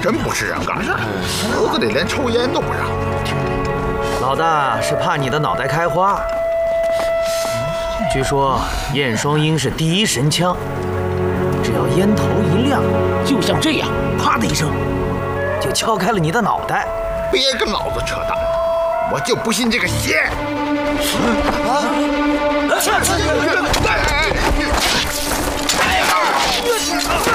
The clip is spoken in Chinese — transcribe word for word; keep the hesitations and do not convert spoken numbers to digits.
真不是人干的，哥哥得连抽烟都不让。 老大是怕你的脑袋开花。据说燕双鹰是第一神枪，只要烟头一亮， 就像这样，啪的一声， 就敲开了你的脑袋。 别跟老子扯淡，我就不信这个邪！啊！去去去！哎呀！